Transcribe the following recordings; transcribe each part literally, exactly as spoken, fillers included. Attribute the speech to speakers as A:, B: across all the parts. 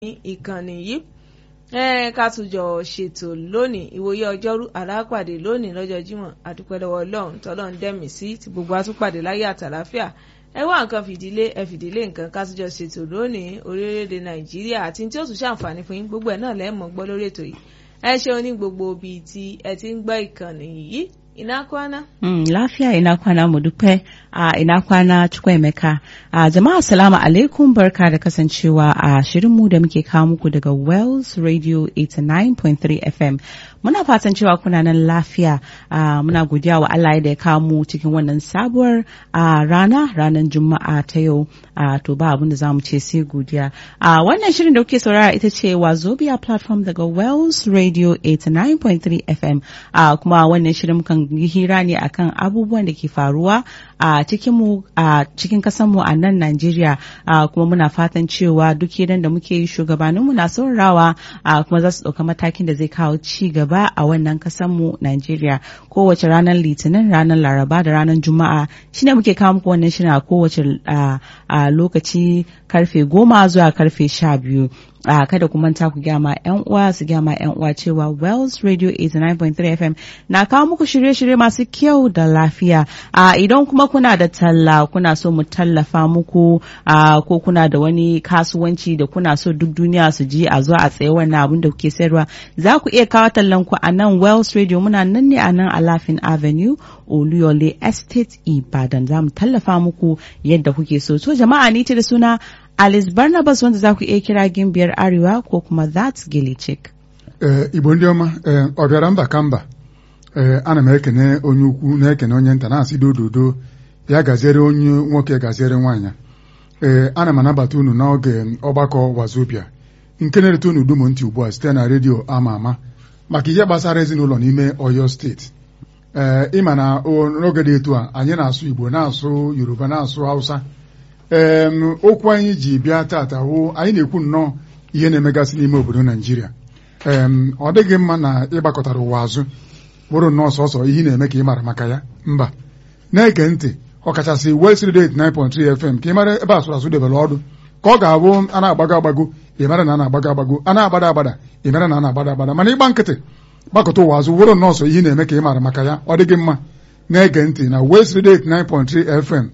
A: ìkànnì yìí ẹ ká tún jọ ṣètò lónìí ìwòye ọjọ́rú alápàdé lónìí lọ́jọ́ Jímọ̀ àdúpẹ́ lọ́wọ́ Ọlọ́run tọ́lọ́run dẹ́mi sí ti gbogbo àtúpàdé láyé àtàláfíà ẹ wá nǹkan fìdílé ẹ fìdílé nǹkan ká tún jọ ṣètò lónìí orílẹ̀-èdè Nàìjíríà àti tí ó tún ṣàǹfààní fún yín gbogbo ẹ̀ náà lẹ́ẹ̀mọ́ gbọ́ lórí ètò yìí ẹ ṣeun ní gbogbo ibi tí ẹ ti ń gbọ́ ìkànnì yìí. Ina kwana?
B: Mm, lafiya ina kwana mu dupe a ina kwana Chukwuemeka. A jama'a assalamu alaikum barka da kasancewa a shirin mu da muke kawo muku daga Wells Radio eighty-nine point three F M. Muna fatan cewa kuna nan lafiya. Uh, muna godiya wa Allah da ya kawo mu cikin wannan sabuwar uh, rana ranar Juma'a ta yau. Uh, to ba abin da zamu ce sai godiya. Uh, wannan shirin da kuke saurara ita ce Wazobia platform daga Wells Radio eighty-nine point three F M. Uh, kuma wannan shirin kan yi hira ne akan abubuwan da ke faruwa a cikin mu a cikin kasan mu a nan Najeriya kuma muna fatan cewa duk idan da muke yi shugabannin mu na saurawa kuma za su dauka matakin da zai kawo ci gaba a wannan kasan mu Najeriya. Kowace ranar Litinin, ranar Laraba da ranar Juma'a shine muke kawo muku wannan shirin a kowace lokaci karfe goma zuwa karfe sha biyu. Uh, kada ku manta ku gyama yan uwa su gyama yan uwa cewa Wells Radio eighty-nine point three F M na kawo muku shirye-shirye masu kyau da lafiya. Uh, idan kuma kuna da talla kuna so mu tallafa muku uh, ko kuna da wani kasuwanci da kuna so duk duniya su ji a zo a tsaye wannan abin da kuke sayarwa za ku iya kawo tallan ku a nan Wells Radio muna nan ne a nan Alafin Avenue Oluyole Estate Ibadan za mu tallafa muku yadda kuke so. So jama'a ni ce da suna Alice Barnabas wanda za ku iya kira Gimbiyar Arewa ko kuma That's Gilichik.
C: Eh, Igbo ndị ọma, eh, ọ bịara mba ka mba, eh, ana m ekene onye ukwu na-ekene onye nta na-asị dododo ya gaziere onye nwoke gaziere nwaanyị. Eh, ana m anabata unu n'oge ọgbakọ Wazobia nke na-erite unu dum ntị ugbu a site na redio ama ama maka ihe gbasara ezinụlọ n'ime Oyo steeti. Eh, ịma na n'oge dị etu a anyị na-asụ Igbo na-asụ Yoruba na-asụ Hausa. Um, okwu anyị ji bịa tata hụ anyị na-ekwu nnọọ ihe na-emegasị n'ime obodo Naijiria. Um, ọ dịghị mma na ịgbakọtara ụwa azụ bụrụ nnọọ sọsọ ihe na-eme ka ị mara maka ya mba na-ege ntị ọkachasị West Radio eighty-nine point three F M ka ị mara ebe asụrụ asụ debere ọdụ ka ọ ga-abụ a na-agbago agbago ị mara na a na-agbago agbago a na-agbada agbada ị mara na a na-agbada agbada mana ịgba nkịtị gbakọta ụwa azụ bụrụ nnọọ sọ ihe na-eme ka ị mara maka ya ọ dịghị mma na-ege ntị na West Radio eighty-nine point three F M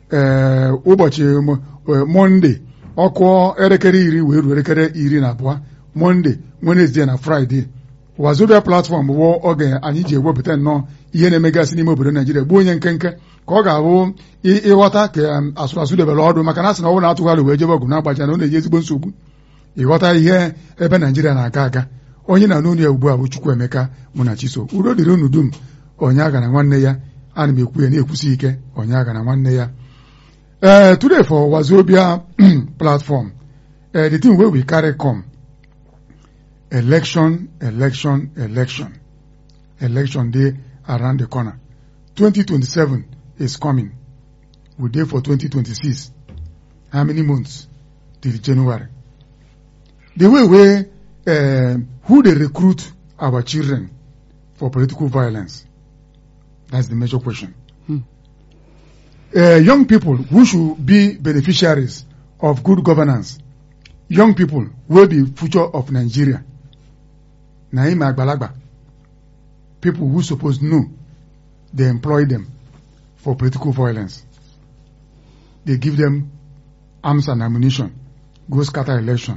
C: ee ụbọchị Mọnde ọkụ elekere iri wee ruo elekere iri na abụọ Mọnde, Wenezdee na Fraịde. Wazobia platform bụ oge anyị ji ewepụta nnọọ ihe na-emegasị n'ime obodo Naijiria gbuo onye nkenke ka ọ ga-abụ ịghọta ka asụrụ asụ debere ọdụ maka na asị na ọ bụrụ na atụgharị wee jebe ọgụ na-agbaja na ọ na-enye ezigbo nsogbu ịghọta ihe ebe Naijiria na-aga aga onye na n'onu ya ugbu a bụ Chukwuemeka Munachiso udo dịrị unu dum onye agha na nwanne ya ana m ekwu ya na-ekwusi ike onye agha na nwanne ya. Uh, today for Wazobia platform, uh, the thing where we carry come, election, election, election, election day around the corner. twenty twenty-seven is coming. We're there for twenty twenty-six. How many months? Till January. The way where, uh, who they recruit our children for political violence? That's the major question. Hmm. Uh, young people who should be beneficiaries of good governance, young people will be future of Nigeria. Naima Agbalagba, people who supposed know, they employ them for political violence. They give them arms and ammunition, go scatter election.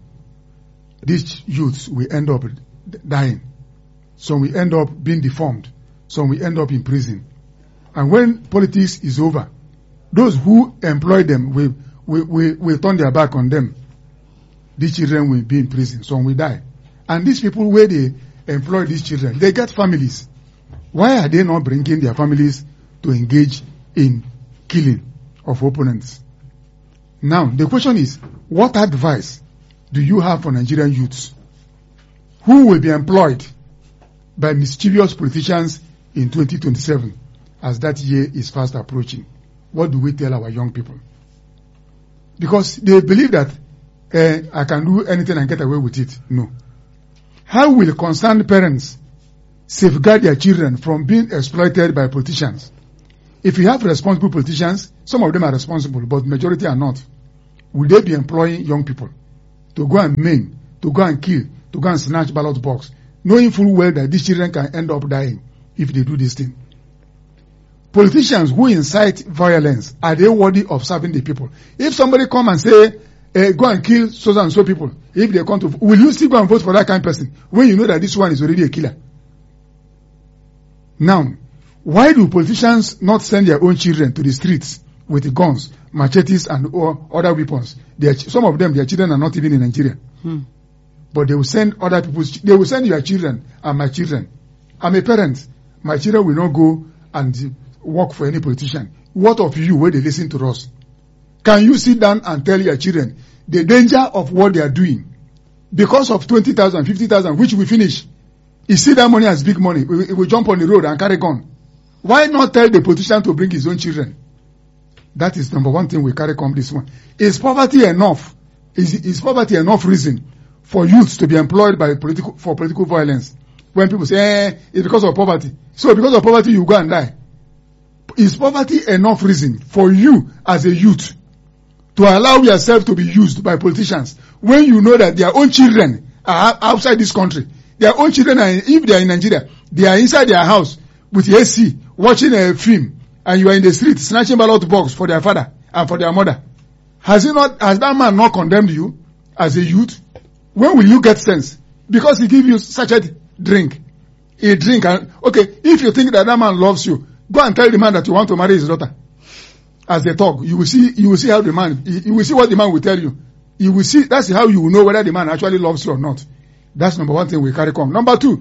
C: These youths will end up dying. Some will end up being deformed. Some will end up in prison. And when politics is over, those who employ them will, will, will, will turn their back on them. These children will be in prison. Some will die. And these people, where they employ these children, they get families. Why are they not bringing their families to engage in killing of opponents? Now, the question is, what advice do you have for Nigerian youths who will be employed by mischievous politicians in twenty twenty-seven? As that year is fast approaching, what do we tell our young people? Because they believe that uh, I can do anything and get away with it. No. How will concerned parents safeguard their children from being exploited by politicians? If you have responsible politicians, some of them are responsible, but majority are not. Will they be employing young people to go and maim, to go and kill, to go and snatch ballot box, knowing full well that these children can end up dying if they do this thing. Politicians who incite violence, are they worthy of serving the people? If somebody come and say, uh, go and kill so and so people, if they come to, will you still go and vote for that kind of person when you know that this one is already a killer? Now, why do politicians not send their own children to the streets with guns, machetes, and or other weapons? Their, some of them, their children are not even in Nigeria. Hmm. But they will send other people's, they will send your children and my children. I'm a parent. My children will not go and work for any politician. What of you where they listen to us? Can you sit down and tell your children the danger of what they are doing? Because of twenty thousand, fifty thousand, which we finish, you see that money as big money. We, we jump on the road and carry gun. Why not tell the politician to bring his own children? That is number one thing we carry come this one. Is poverty enough? Is, is poverty enough reason for youths to be employed by political, for political violence? When people say, eh, it's because of poverty. So because of poverty, you go and die. Is poverty enough reason for you as a youth to allow yourself to be used by politicians when you know that their own children are outside this country? Their own children, are in, if they are in Nigeria, they are inside their house with A C, watching a film, and you are in the street snatching ballot box for their father and for their mother. Has he not, has that man not condemned you as a youth? When will you get sense? Because he give you such a drink. A drink, and, okay, if you think that that man loves you, go and tell the man that you want to marry his daughter. As they talk, you will see, you will see how the man, you will see what the man will tell you. You will see, that's how you will know whether the man actually loves you or not. That's number one thing we carry come. Number two,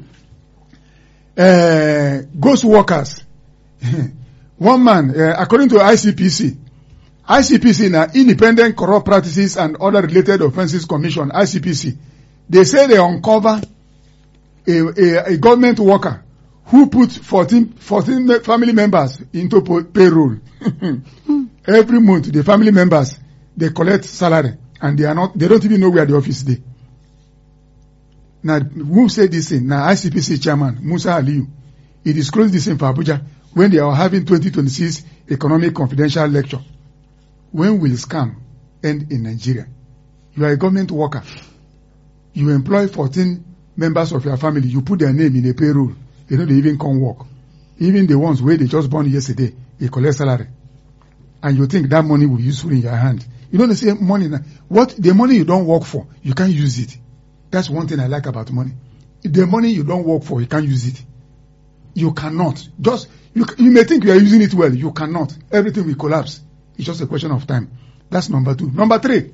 C: uh, ghost workers. One man, uh, according to I C P C, I C P C, now Independent Corrupt Practices and Other Related Offences Commission, I C P C, they say they uncover a, a, a government worker who put fourteen, fourteen family members into payroll. Every month, the family members, they collect salary and they are not, they don't even know where the office is. Now, who said this thing? Now, I C P C chairman, Musa Aliyu, he disclosed this in Abuja when they are having twenty twenty-six Economic Confidential Lecture. When will scam end in Nigeria? You are a government worker. You employ fourteen members of your family. You put their name in a payroll. They know they even come work. Even the ones where they just born yesterday, they collect salary. And you think that money will be useful in your hand. You know, they say money, what, the money you don't work for, you can't use it. That's one thing I like about money. The money you don't work for, you can't use it. You cannot. Just, you, you may think you are using it well. You cannot. Everything will collapse. It's just a question of time. That's number two. Number three.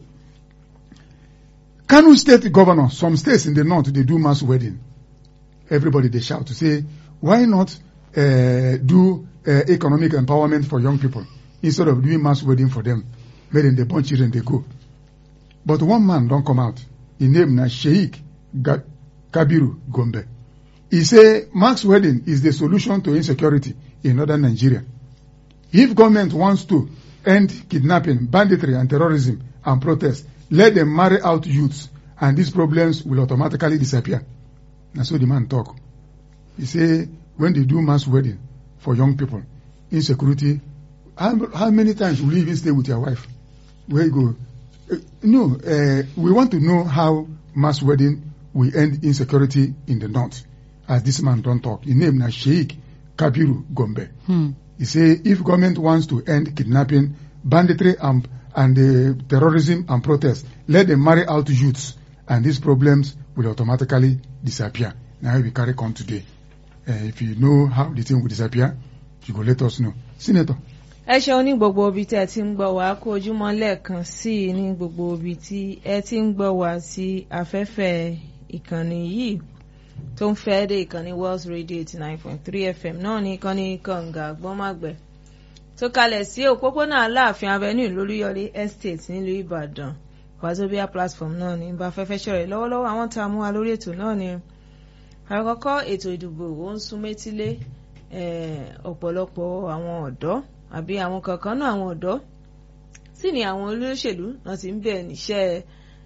C: Kano State governor, some states in the north, they do mass wedding. Everybody, they shout to say, why not uh, do uh, economic empowerment for young people instead of doing mass wedding for them? Maybe they born children, they go. But one man don't come out. His name is Sheikh Kabiru Gombe. He say mass wedding is the solution to insecurity in northern Nigeria. If government wants to end kidnapping, banditry, and terrorism and protest, let them marry out youths, and these problems will automatically disappear. That's what the man talk. He say when they do mass wedding for young people, insecurity. How, how many times will you even stay with your wife? Where you go? Uh, no, uh, we want to know how mass wedding will end insecurity in the north. As this man don't talk. His name is Sheikh Kabiru Gombe. Hmm. He say if government wants to end kidnapping, banditry, and, and uh, terrorism and protest, let them marry out youths, and these problems will automatically disappear. Now we carry on today. Uh, if you know how the thing will disappear, you go let us know. Senator.
A: ẹ ṣeun ní gbogbo ibi tí ẹ ti ń gbọ́ wá kó ojúmọ́ lẹ́ẹ̀kan sí i ní gbogbo ibi tí ẹ ti ń gbọ́ wá sí afẹ́fẹ́ ìkànnì yìí tó ń fẹ́ dé ìkànnì Wells Radio eighty nine point three F M náà ní ìkànnì kànga gbọ́nmágbẹ́ tó kalẹ̀ sí òpópónà Aláàfin Avenue lóríyọlé Estate nílùú Ìbàdàn Wazobia platform náà ní bá fẹ́fẹ́ ṣọ̀rẹ́ lọ́wọ́lọ́wọ́ àwọn tá a mú wa lórí ètò náà ni àkọ́kọ́ ètò ìdìbò ó ń sún métílé ọ̀pọ̀lọpọ̀ àwọn ọ̀dọ́ àbí àwọn kankan náà àwọn ọ̀dọ́ sì ni àwọn olóṣèlú náà ti ń bẹ̀ níṣẹ́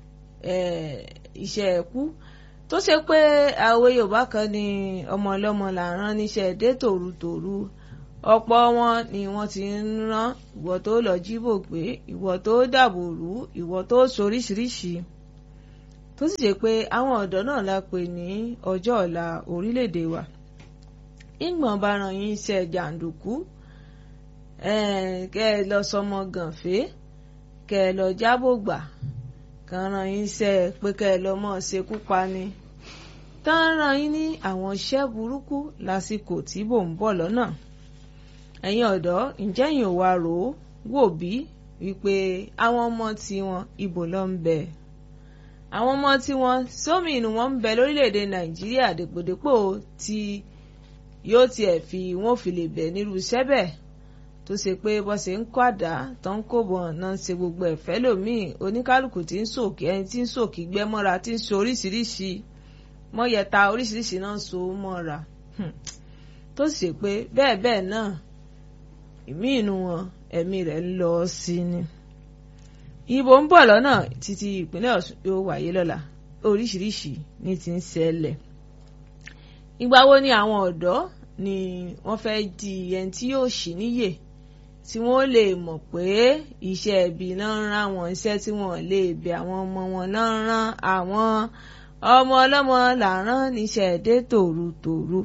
A: iṣẹ́ ẹ̀kú tó ṣe pé àwọn Yorùbá kan ní ọmọ ọlọ́mọ là ń rán níṣẹ́ dé tòrutòru ọ̀pọ̀ wọn ni wọ́n ti ń rán ìwọ tó lọ jíbò gbé ìwọ tó dàbò rú ìwọ tó soríṣiríṣi tó sì jẹ́ pé àwọn ọ̀dọ́ náà la pè ní ọjọ́ ọ̀la orílẹ̀-èdè wa. ìgbọ̀n bá ran yín iṣẹ́ jàǹdùkú kẹ́ ẹ lọ sọmọ gànfẹ́ kẹ́ ẹ lọ jábògbà kàn ran yín iṣẹ́ pé kẹ́ ẹ lọ mọ́ ṣekú pani tán ran yín ní àwọn iṣẹ́ burúkú lásìkò tí bò ń bọ̀ lọ́nà. ẹ̀yin ọ̀dọ́ ǹjẹ́ yín ò wá rò ó wò bí wípé àwọn ọmọ tiwọn ibo ló ń bẹ àwọn ọmọ tiwọn sómi inú wọn ń bẹ lórílẹ̀‐èdè Nàìjíríà dèpòdépò tí yóò tiẹ̀ fi wọ́n fi lè bẹ̀ nírú iṣẹ́ bẹ́ẹ̀ tó ṣe pé bọ́ ṣe ń kó àdá tó ń kó bọ̀ náà ń ṣe gbogbo ẹ̀fẹ́ lòmíì oníkálukú tí ń sòkè ẹni tí ń sòkè gbẹ́mọ́ra tí ń so oríṣiríṣi mọ́yẹta oríṣiríṣi náà ń so mọ́ra tó ṣe pé bẹ́ẹ̀ bẹ́ẹ̀ náà ìmí inú wọn ẹ̀mí rẹ̀ ń lọ sí ni. ìbò ń bọ̀ lọ́nà títí ìpínlẹ̀ Ọ̀ṣun yóò wáyé lọ́la oríṣiríṣi ní ti ń ṣẹlẹ̀. ìgbà wo ni àwọn ọ̀dọ́ ni wọ́n fẹ́ di ẹni tí yóò ṣì níyè tí wọ́n lè mọ̀ pé iṣẹ́ ẹbí náà ń rán àwọn iṣẹ́ tí wọ́n lè bẹ àwọn ọmọ wọn náà ń rán àwọn ọmọ ọlọ́mọ làrán níṣẹ́ dé tòrutòru.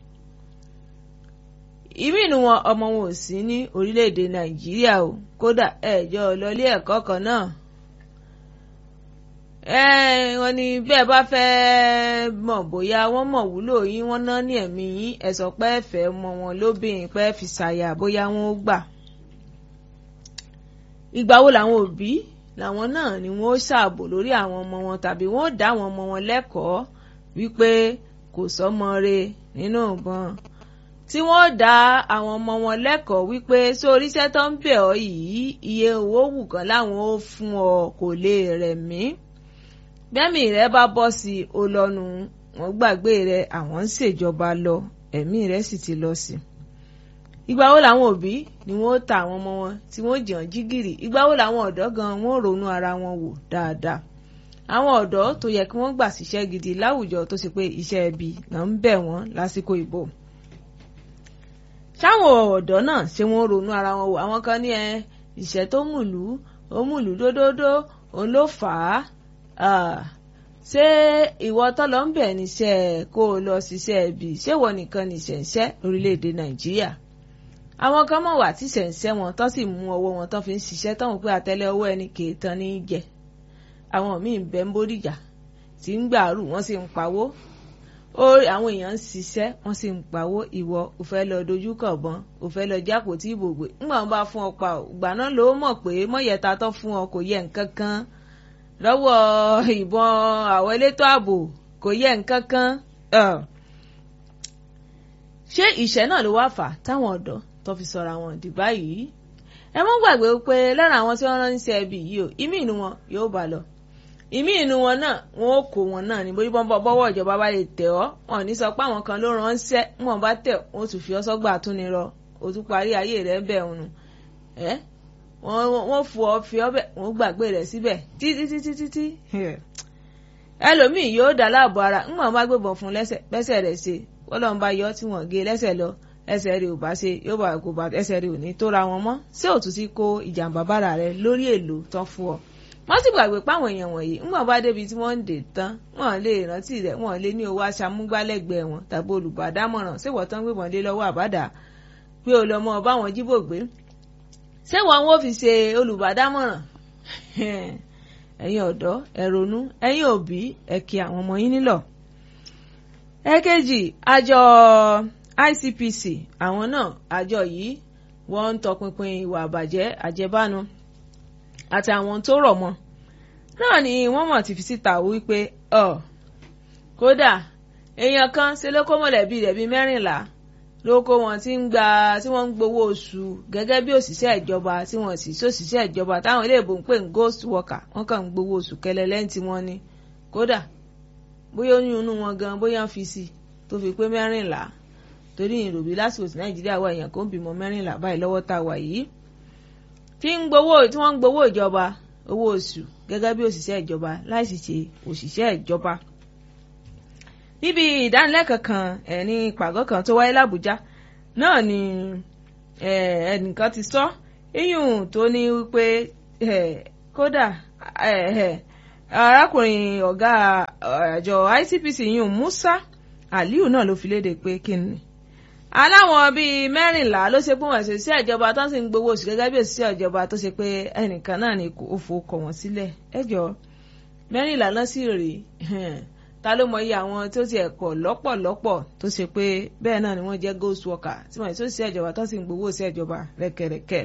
A: ìmí inú wọn ọmọ wọn ò sí ní orílẹ̀-èdè Nàìjíríà o kódà ẹ̀jọ́ lọlé ẹ̀kọ́ kan náà. wọ́n ní bẹ́ẹ̀ bá fẹ́ mọ̀ bóyá wọ́n mọ̀ wúlò yín wọ́n ná ní ẹ̀mí yín ẹ sọ pé ẹ fẹ́ mọ wọn lóbìnrin pé fi ṣàyà bóyá wọn ó gbà. ìgbà wo làwọn òbí làwọn náà ni wọ́n ó ṣààbò lórí àwọn ọmọ wọn tàbí wọ́n ó dá àwọn ọmọ wọn lẹ́kọ̀ọ́ wípé kò sọ́mọ re nínú ìbọn tí wọ́n dá àwọn ọmọ wọn lẹ́kọ̀ọ́ wípé sórí iṣẹ́ tó ń bẹ̀ ọ́ yìí iye owó wù kan láwọn ó fún ọ kò lè rẹ̀ mí bẹ́ẹ̀mí rẹ bá bọ́ sí i ó lọ́nu wọ́n gbàgbé rẹ àwọn ń ṣèjọba lọ ẹ̀mí rẹ sì ti lọ sí i. ìgbà wo làwọn òbí ni wọ́n ta àwọn ọmọ wọn tí wọ́n jàn jígìrì ìgbà wo làwọn ọ̀dọ́ gan wọ́n ronú ara wọn wò dáadáa. àwọn ọ̀dọ́ tó yẹ kí wọ́n gbà síṣẹ́ gidi láwùjọ tó ṣe pé iṣẹ́ ẹbí náà ń bẹ̀ wọ́n lásìkò ìbò. sáwọn ọ̀dọ́ náà ṣé wọ́n ronú ara wọn wò àwọn kan ní ẹ ìṣẹ́ tó mùlú ó mùlú dódódó òun ló fà á ṣé ìwọ tọ́lọ́ ń bẹ̀ níṣẹ́ kó o lọ ṣiṣẹ́ ẹbí ṣé ìwọ nìkan níṣẹ́ ń ṣẹ́ lórílẹ̀‐èdè Nàìjíríà. àwọn kan mọ̀ wà tí ṣẹ̀ǹṣẹ́ wọn tó sì mú ọwọ́ wọn tó fi ń ṣiṣẹ́ tọ́hún pé àtẹ́lẹ̀ ọwọ́ ẹni kì í tán ní í jẹ. àwọn míì ń bẹ ń bódìjà tí ń gbàrú wọ́n sì ń pawó àwọn èèyàn ń ṣiṣẹ́ wọ́n sì ń pawó ìwọ ò fẹ́ lọ dojú kọ̀ọ̀bọ̀n ò fẹ́ lọ jápò tí ìbò gbé ńgbà wọn bá fún ọ pa ò gbà náà ló mọ̀ pé mọ̀yẹ́ta tó fún ọ kò yẹ nǹkan kan lọ́wọ́ ìbọn àwọn elétò ààbò kò yẹ nǹkan kan. ṣé ìṣẹ́ náà ló wá fà táwọn ọ̀dọ́ tó fi sọ̀rọ̀ àwọn dì báyìí. ẹ mọ́ gbàgbé pé lára àwọn tí wọ́n rán níṣẹ́ ẹbí yìí o ìmí inú wọn yóò bá lọ ìmí inú wọn náà wọn ó kó wọn náà ní bóyá bọ́wọ́ ìjọba bá lè tẹ̀ ọ́ wọn ò ní sọ pé àwọn kan ló ránṣẹ́ wọn bá tẹ̀ wọn ó tún fi ọ́ sọ́gbà túnirọ ó tún parí ayé rẹ̀ bẹ̀ ọ̀nù ẹ́ wọ́n fò ọ́ fi ọ́ bẹ̀ wọ́n gbàgbé rẹ̀ síbẹ̀ títí títí títí ẹlòmíì yóò dá láàbò ara ńgbà wọn bá gbébọn fún lẹ́sẹ̀ bẹ́sẹ̀ rẹ̀ ṣe wọ́n lọ́n bá yọ tí wọ́n gé lẹ́sẹ̀ lọ ẹsẹ̀ rẹ̀ ò bá ṣe yóò bá kó bá ẹsẹ̀ rẹ̀ ò ní tóra wọn mọ́ ṣé òtún ti kó ìjàmbá bára rẹ̀ lórí èlò tán fún ọ. wọ́n sì gbàgbé páwọn èèyàn wọ̀nyí ńgbà bá débi tí wọ́n ń dè tán wọ́n lè rántí rẹ̀ wọ́n lè ní owó aṣamúgbálẹ́gbẹ̀ẹ́ wọn tàbí olùbádámọ̀ràn ṣé wọ́n tán gbébọn lé lọ́wọ́ àbádà pé o lọ mọ báwọn jíbò gbé ṣé wọn wọ́n fi ṣe olùbádámọ̀ràn. ẹ̀yin ọ̀dọ́ ẹ ronú ẹ̀yin òbí ẹ kí àwọn ọmọ yín nílọ̀. ẹ̀kejì àjọ I C P C àwọn náà àjọ yìí wọ́n ń tọpinpin ìwà àbàjẹ́ àjẹbánu àti àwọn tó rọ̀ mọ́ náà ni wọ́n mọ̀ ti fi síta wípé ọ̀ kódà èèyàn kan ṣe ló kó mọ̀lẹ́bí rẹ̀ bíi mẹ́rìnlá ló kó wọn tí ń gba tí wọ́n ń gbowó oṣù gẹ́gẹ́ bí òṣìṣẹ́ ìjọba tí wọ́n sì ṣòṣìṣẹ́ ìjọba táwọn iléèbò ń pè ní ghost worker wọ́n kàn ń gbowó oṣù kẹlẹ́ lẹ́yìn tí wọ́n ní kódà bóyá oyún inú wọn gan bóyá ń fi sí tó fi pé mẹ́rìnlá torí ìròbí lásìkò tí Nàìjíríà wà èèyàn kò ń bímọ mẹ́rìnlá báyìí lọ́wọ́ tá a wà yìí tí ń gbowó tí wọ́n ń gbowó ìjọba owó oṣù gẹ́gẹ́ bí òṣìṣẹ́ ìjọba láìsí ṣe òṣìṣẹ́ ìjọba. níbi ìdánilẹ́kọ̀ọ́ kan ẹ̀ ní ìpàgọ́ kan tó wáyé l'Àbújá náà ni ẹnìkan ti sọ iyùn tó ní wípé kódà arákùnrin ọ̀gá àjọ I C P C yún Musa Aliu náà ló fi léde pé kí ni aláwọn bíi mẹ́rìnlá ló ṣe pé wọ́n ṣe sí ìjọba tó ń sì ń gbowó oṣù gẹ́gẹ́ bí òṣìṣẹ́ ìjọba tó ṣe pé ẹnìkan náà ni ó fowókọ wọn sílẹ̀ ẹjọ́ mẹ́rìnlá náà sì rèé ta ló mọ iye àwọn tó ti ẹ̀kọ́ lọ́pọ̀lọpọ̀ tó ṣe pé bẹ́ẹ̀ náà ni wọ́n jẹ́ ghost worker tí wọ́n ṣe òṣìṣẹ́ ìjọba tó sì ń gbowó òṣìṣẹ́ ìjọba rẹ́kẹrẹ́kẹ́.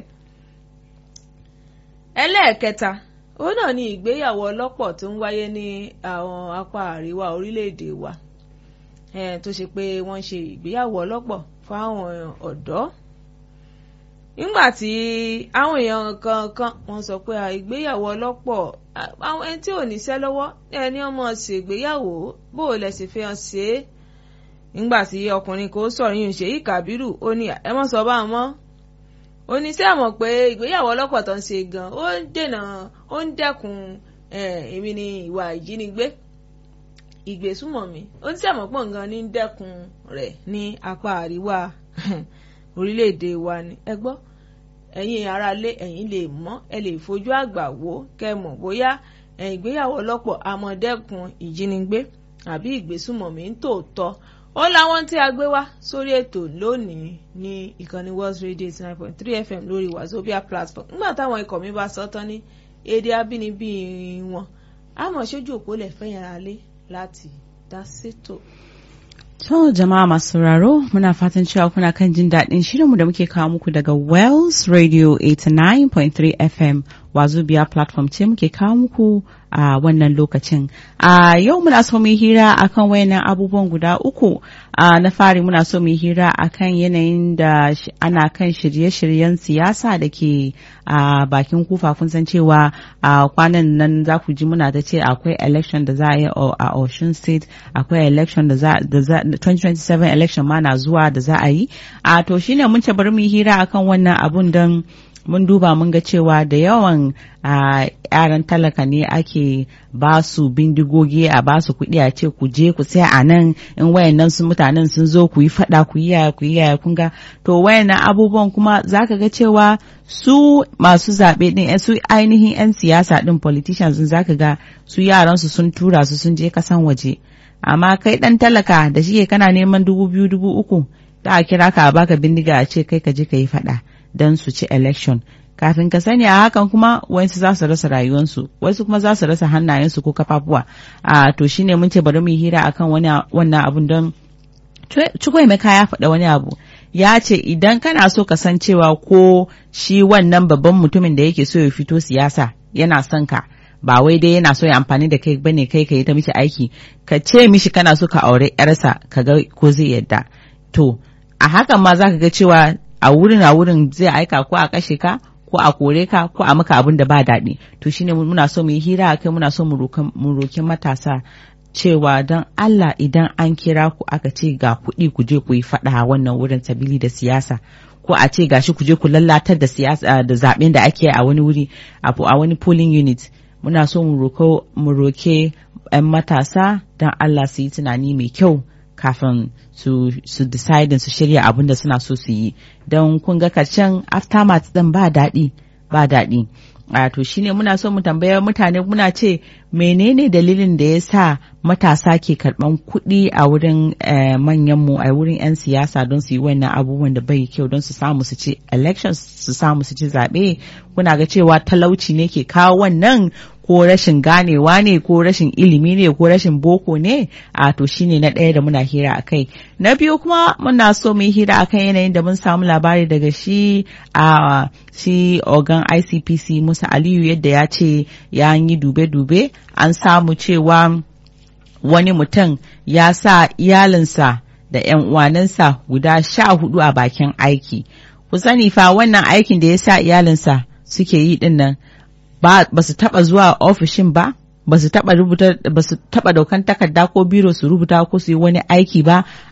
A: ẹlẹ́ẹ̀kẹta òun náà ni ìgbéyàwó ọlọ́pọ̀ tó ń wáyé ní àwọn apá àríwá orílẹ̀-èdè wa tó ṣe pé wọ́n ṣe ìgbéyàwó ọlọ́pọ̀ fáwọn ọ̀dọ́ nígbà tí àwọn èèyàn kankan wọ́n sọ pé ìgbéyàwó ọlọ́pọ̀ àwọn ẹni tí ò níṣẹ́ lọ́wọ́ ẹni ọmọ ṣègbéyàwó bó o lẹ sì fi hàn ṣe é nígbà tí ọkùnrin kò sọ̀rọ̀ yìí ṣe yìí Kàbírù ó ní ẹ mọ̀ sọ bá wọn oníṣẹ́ mọ̀ pé ìgbéyàwó ọlọ́pọ̀ tó ń ṣe gan ó ń dènà ó ń dẹ́kun èmi ni ìwà ìjínigbé ìgbésùmọ̀mí oníṣẹ́ mọ̀ pọ̀ gan ní dẹ́kun rẹ̀ ní apá àríwá orílẹ̀-èdè wa ni ẹ gbọ́ ẹ̀yin aráalé ẹ̀yin lè mọ̀ ẹ lè fojú àgbà wò kẹ́ mọ̀ bóyá ìgbéyàwó ọlọ́pọ̀ amọ̀dẹ́kun ìjínigbé àbí ìgbésùmọ̀mí ń tòótọ́ ó láwọn tí a gbé wá sórí ètò lónìí ní ìkànnì World Radio eighty nine point three F M lórí Wazobia platform nígbà táwọn ikọ̀ mi bá sọ tán ní èdè abínibí wọn àmọ́ ṣojú òpó lẹ̀ fẹ́yìn aráalé láti dá sétò.
B: To jama'a masu sauraro muna fatan cewa kuna kan jin daɗin shirinmu da muke kawo muku daga Wells Radio eighty nine point three F M Wazobia platform ce muke kawo muku a wannan lokacin. A yau muna so mu hira akan wayannan abubuwan guda uku. A na fari muna so mu hira akan yanayin da ana kan shirye-shiryen siyasa da ke a bakin kufa kun san cewa a kwanan nan za ku ji muna ta ce akwai election da za a yi a Osun State, akwai election da za twenty twenty-seven election ma na zuwa da za a yi. A to shine mun ce bari mu hira akan wannan abun don mun duba mun ga cewa da yawan yaran talaka ne ake ba su bindigogi a ba su kuɗi a ce ku je ku sai a nan in wayannan su mutanen sun zo ku yi faɗa ku yi yaya ku yi yaya kun ga to wayannan abubuwan kuma zaka ga cewa su masu zaɓe ɗin su ainihin 'yan siyasa ɗin politicians ɗin zaka ga su yaran su sun tura su sun je kasan waje amma kai ɗan talaka da shi kana neman dubu biyu dubu uku da a kira ka a baka bindiga a ce kai ka je ka yi faɗa don su ci election kafin ka sani a hakan kuma wasu za su rasa rayuwansu wasu kuma za su rasa hannayensu ko kafafuwa a to shine mun ce bari mu hira akan wani wannan abun don Chukwuemeka ya faɗa wani abu ya ce idan kana so ka san cewa ko shi wannan babban mutumin da yake so ya fito siyasa yana son ka ba wai dai yana so ya amfani da kai bane kai ka yi ta mishi aiki ka ce mishi kana so ka aure yarsa ka ga ko zai yadda to a hakan ma za ka ga cewa a wurin a wurin zai aika ko a kashe ka ko a kore ka ko a maka abin da ba daɗi to shine muna so mu yi hira kai muna so mu roki matasa cewa don Allah idan an kira ku aka ce ga kuɗi ku je ku yi faɗa wannan wurin sabili da siyasa ko a ce gashi ku je ku lallatar da siyasa da zaben da ake a wani wuri a wani polling unit muna so mu roko mu roke ƴan matasa don Allah su yi tunani mai kyau kafin su su decide su shirya abin da suna so su yi don kun ga karshen aftermath din ba daɗi ba daɗi a to shine muna so mu tambaya mutane muna ce menene dalilin da ya sa matasa ke karɓan kuɗi a wurin manyan mu a wurin 'yan siyasa don su yi wannan abubuwan da bai kyau don su samu su ci elections su samu su ci zaɓe kuna ga cewa talauci ne ke kawo wannan ko rashin ganewa ne ko rashin ilimi ne ko rashin boko ne a to shine na ɗaya da muna hira akai na biyu kuma muna so mu yi hira akan yanayin da mun samu labari daga shi a shi ogan I C P C Musa Aliyu yadda ya ce ya yi dube-dube an samu cewa wani mutum ya sa iyalinsa da ƴan uwanansa guda sha hudu a bakin aiki ku sani fa wannan aikin da ya sa iyalinsa suke yi din nan ba su taba zuwa ofishin ba ba su taba rubuta ba su taba daukan takarda ko biro su rubuta ko su yi wani aiki ba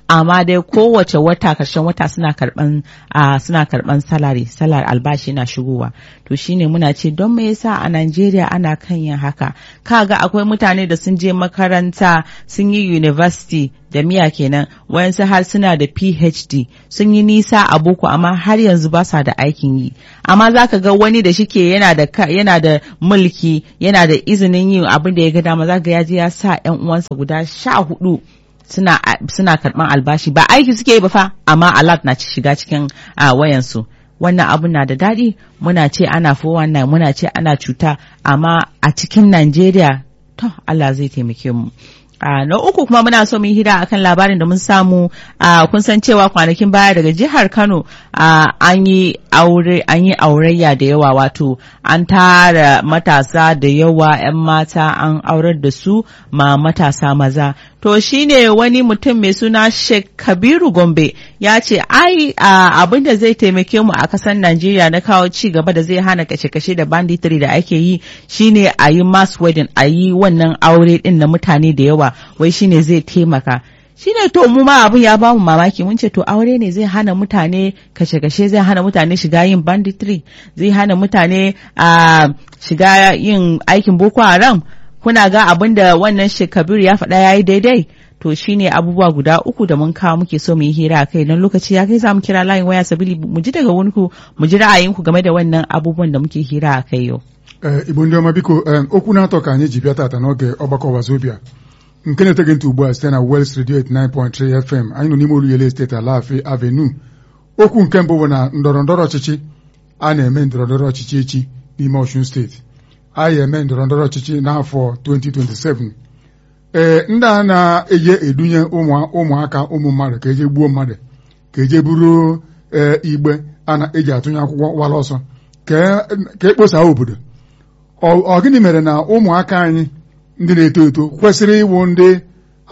B: amma dai kowace wata karshen wata suna karban uh, suna karban salary salary albashi na shigowa to shine muna ce don me yasa a Najeriya ana kan yin haka kaga akwai mutane da sun je makaranta sun yi university da miya kenan wayansu har suna da P H D sun yi nisa a boko amma har yanzu ba sa da aikin yi amma zaka ga wani da shike yana da yana da mulki yana da izinin yin abin da ya ga dama zaka ya je ya sa ƴan uwansa guda sha hudu suna suna karban albashi ba aiki suke yi ba fa amma alert na shiga cikin uh, wayansu wannan abu na da daɗi muna ce ana fo wannan muna ce ana cuta amma a cikin Najeriya to Allah zai taimake mu. Uh, na uku kuma muna so mu yi hira akan labarin da mun samu uh, kun san cewa kwanakin baya daga jihar Kano uh, an yi aure an yi aurayya da yawa wato an tara matasa da yawa ƴan mata an aurar da su ma matasa maza to shine wani mutum mai suna Sheikh Kabiru Gombe ya ce ai uh, abin da zai taimake mu a kasar Najeriya na kawo ci gaba da zai hana kashe-kashe da banditry da ake yi shine a yi mass wedding a yi wannan aure din na mutane da yawa wai shine zai taimaka shine to mu ma abun ya bamu mamaki mun ce to aure ne zai hana mutane kashe-kashe zai hana mutane shiga yin banditry zai hana mutane a shiga yin aikin Boko Haram kuna ga abin da wannan Shekabiru ya faɗa yayi daidai to shine abubuwa guda uku da mun kawo muke so mu yi hira kai dan lokaci ya kai za mu kira layin waya sabili mu ji daga wani ku mu ji ra'ayinku game da wannan abubuwan da muke hira a kai yau.
C: Eh, Igbo ndị ọma biko okwu na-atọ ka anyị ji bịa tata n'oge ọgbakọ Wazobia nke na-etegị ntị ugbu a site na Wels Radio eighty-nine point three F M anyị nọ n'ime Oluyole Steeti Alafia Avenue. Okwu nke mbụ bụ na ndọrọndọrọ ọchịchị a na-eme ndọrọndọrọ ọchịchị echi n'ime Osun Steeti anyị eme ndọrọndọrọ ọchịchị n'afọ twenty twenty-seven. Ee ndị a na-eje edunye ụmụaka ụmụ mmadụ ka eje gbuo mmadụ ka eje buru igbe a na-eji atụnye akwụkwọ wala ọsọ ka ekposa obodo. Ọ gịnị mere na ụmụaka anyị ndị na-eto eto kwesịrị ịwụ ndị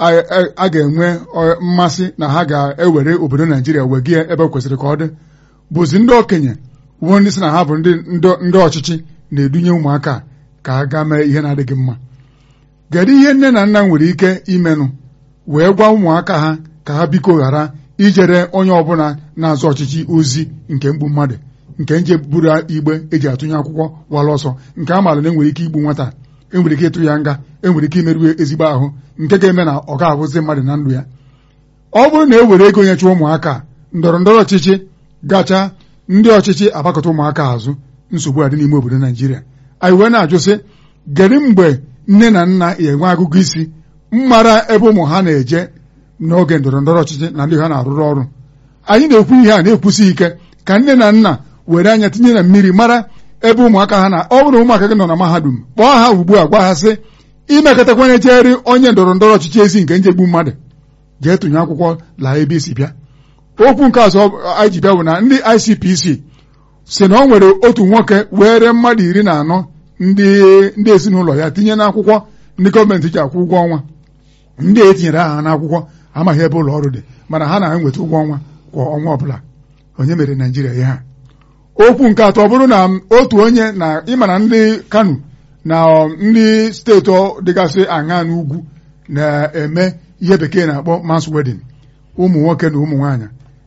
C: a ga-enwe mmasị na ha ga-ewere obodo Naijiria wegie ebe kwesịrị ka ọ dị bụzi ndị okenye wuo ndị sị na ha bụ ndị ọchịchị na-edunye ụmụaka ka ha gaa mee ihe na-adịghị mma. Kedu ihe nne na nna nwere ike imenụ wee gwa ụmụaka ha ka ha biko ghara ijere onye ọbụla na-azụ ọchịchị ozi nke mgbu mmadụ nke nje buru igbe eji atụnye akwụkwọ wala ọsọ nke a maara na enwere ike igbu nwata enwere ike ịtụ ya nga enwere ike imerụ ezigbo ahụ nke ga-eme na ọ ga-ahụzi mmadụ na ndụ ya. Ọ bụrụ na e were ego nyecha ụmụaka ndọrọ ndọrọ ọchịchị gacha ndị ọchịchị agbakọta ụmụaka azụ nsogbu adị n'ime obodo Naijiria. Anyị wee na-ajụ sị gere mgbe nne na nna ya enwe agụgụ isi mmara ebe ụmụ ha na-eje n'oge ndọrọ ndọrọ ọchịchị na ndị ha na-arụrụ ọrụ. Anyị na-ekwu ihe a na-ekwusi ike ka nne na nna were anya tinye na mmiri mara ebe ụmụaka ha na ọ bụrụ ụmụaka gị nọ na mahadum kpọọ ha ugbu a gwa ha sị imekọtakwanye jeri onye ndọrọ ndọrọ ọchịchị ezi nke njegbu mmadụ jee tụnye akwụkwọ laa ebe isi bịa. Okwu nke azụ anyị ji bịa bụ na ndị I C P C si na ọ nwere otu nwoke were mmadụ iri na anọ ndị ezinụlọ ya tinye n'akwụkwọ ndị gọọmenti ji akwụ ụgwọ ọnwa ndị etinyere aha n'akwụkwọ amaghị ebe ụlọ ọrụ dị mana ha na-enweta ụgwọ ọnwa kwa ọnwa ọbụla. Onye mere Naijiria ihe ha. Okwu nke atọ bụrụ na otu onye na ịmara ndị Kano na ndị steeti dịgasị aṅa n'ugwu na-eme ihe bekee na-akpọ mass wedding ụmụ nwoke na ụmụ nwaanyị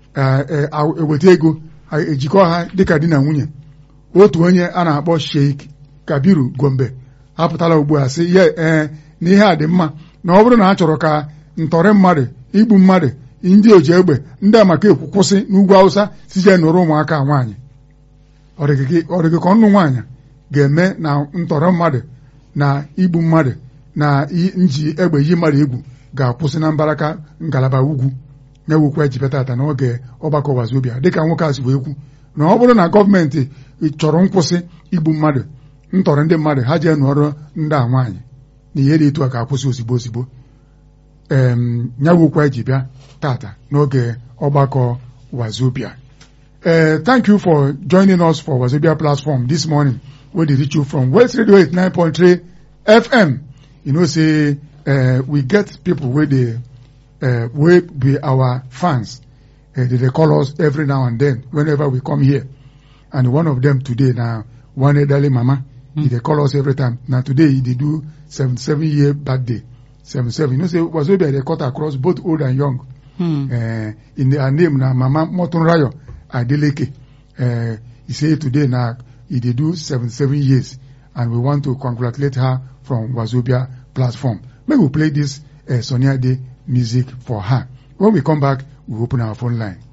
C: eweta ego ejikọ ha dịka di na nwunye. Otu onye a na-akpọ Sheikh Kabiru Gombe apụtala ugbu a sị ya ee na ihe a dị mma na ọ bụrụ na a chọrọ ka ntọrị mmadụ igbu mmadụ ndị oji egbe ndị amakekwu kwụsị n'ugwu Hausa sije nụrụ ụmụaka nwaanyị. Ọ dịghị ka ọnụ nwaanyị ga-eme na ntọrọ mmadụ na igbu mmadụ na nji egbe yi mmadụ egwu ga-akwụsị na mbaraka ngalaba ugwu na-ewukwa ejibetata n'oge ọgbakọ Wazobia dịka nwoke a si wee kwu na ọ bụrụ na gọọmenti chọrọ nkwụsị igbu mmadụ ntọrọ ndị mmadụ ha jee nụọrọ ndị a nwaanyị na ihe dị etu a ga-akwụsị ozigbo ozigbo. em nyawukwa eji bịa tata n'oge ọgbakọ Wazobia. Uh, thank you for joining us for Wazobia platform this morning wey dey reach you from West Radio eighty-nine point three F M. You know say uh, we get people wey dey uh, wey be our fans. Uh, they dey call us every now and then whenever we come here. And one of them today na one elderly mama. Mm. He dey call us every time. Now today he dey do seventy-seven year birthday. seventy-seven. You know say Wazobia dey cut across both old and young. Hmm. Uh, in her name now, Mama Motunrayo Adeleke. Uh, he say today now he dey do seventy-seven years, and we want to congratulate her from Wazobia platform. May we play this uh, Sonia Day music for her. When we come back, we open our phone line.